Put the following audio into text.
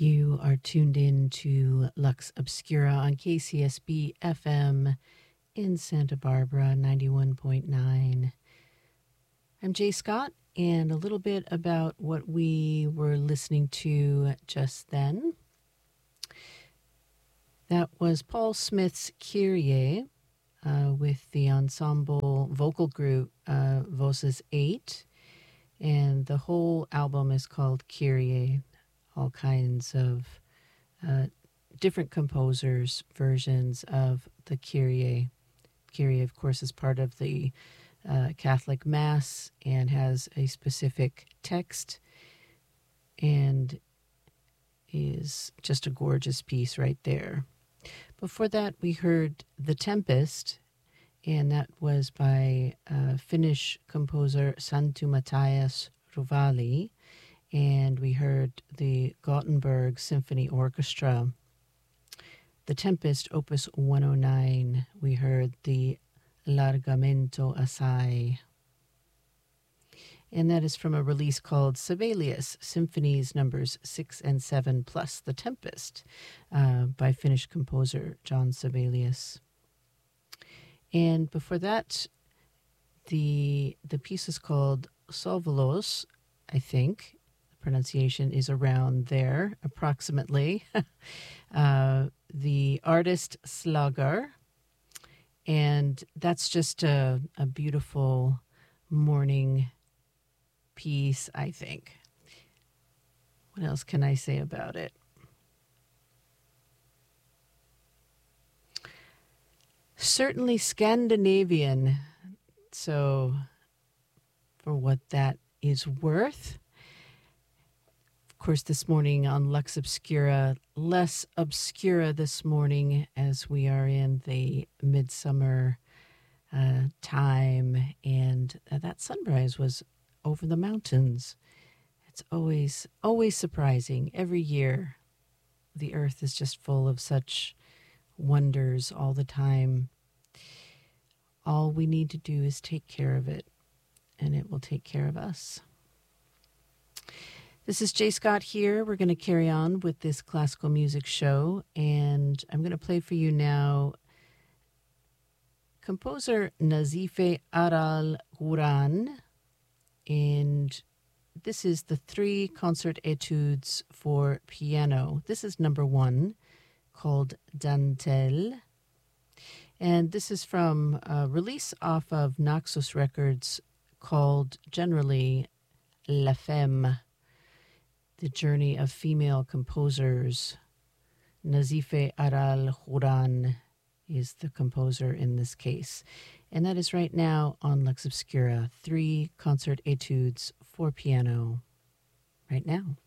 You are tuned in to Lux Obscura on KCSB FM in Santa Barbara, 91.9. I'm Jay Scott, and a little bit about what we were listening to just then. That was Paul Smith's Kyrie with the ensemble vocal group Voces 8, and the whole album is called Kyrie. All kinds of different composers' versions of the Kyrie. Kyrie, of course, is part of the Catholic Mass and has a specific text and is just a gorgeous piece right there. Before that, we heard The Tempest, and that was by Finnish composer Santtu Matthias Ruvali. And we heard the Gothenburg Symphony Orchestra. The Tempest, Opus 109. We heard the Largamento Assai. And that is from a release called Sibelius, Symphonies Numbers 6 and 7 plus The Tempest by Finnish composer John Sibelius. And before that, the piece is called Solvelos, I think. Pronunciation is around there, approximately. The artist Slagar. And that's just a beautiful morning piece, I think. What else can I say about it? Certainly Scandinavian. So, for what that is worth. Of course, this morning on Lux Obscura, less obscura this morning as we are in the midsummer time, and that sunrise was over the mountains. It's always surprising. Every year, the earth is just full of such wonders all the time. All we need to do is take care of it, and it will take care of us. This is Jay Scott here. We're going to carry on with this classical music show, and I'm going to play for you now composer Nazife Aral Guran, and this is the 3 concert etudes for piano. This is number 1, called Dentelle, and this is from a release off of Naxos Records called generally La Femme. The Journey of Female Composers. Nazife Aral Guran is the composer in this case. And that is right now on Lux Obscura, 3 concert etudes for piano. Right now.